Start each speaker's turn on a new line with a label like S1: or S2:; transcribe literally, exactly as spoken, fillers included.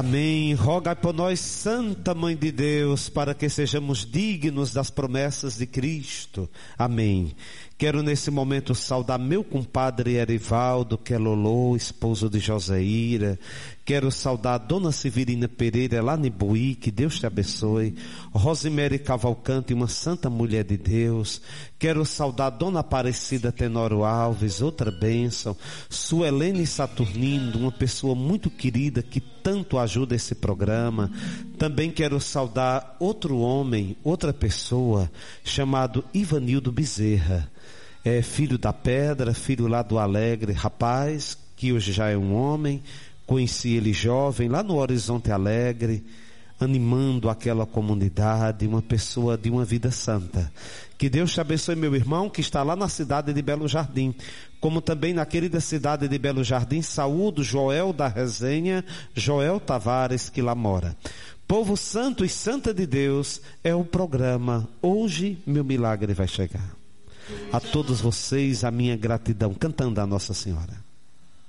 S1: Amém. Rogai por nós, Santa Mãe de Deus, para que sejamos dignos das promessas de Cristo. Amém. Quero nesse momento saudar meu compadre Erivaldo Quelolô, esposo de Joseíra. Quero saudar a Dona Severina Pereira lá em Buí, que Deus te abençoe. Rosemary Cavalcante, uma santa mulher de Deus. Quero saudar a Dona Aparecida Tenório Alves, outra bênção. Suelene Saturnino, uma pessoa muito querida que tanto ajuda esse programa. Também quero saudar outro homem, outra pessoa, chamado Ivanildo Bezerra. É filho da Pedra, filho lá do Alegre, rapaz, que hoje já é um homem. Conheci ele jovem, lá no Horizonte Alegre, animando aquela comunidade, uma pessoa de uma vida santa. Que Deus te abençoe, meu irmão, que está lá na cidade de Belo Jardim, como também na querida cidade de Belo Jardim. Saúdo Joel da Resenha, Joel Tavares, que lá mora. Povo santo e santa de Deus, é o programa Hoje Meu Milagre Vai Chegar. A todos vocês, a minha gratidão, cantando a Nossa Senhora.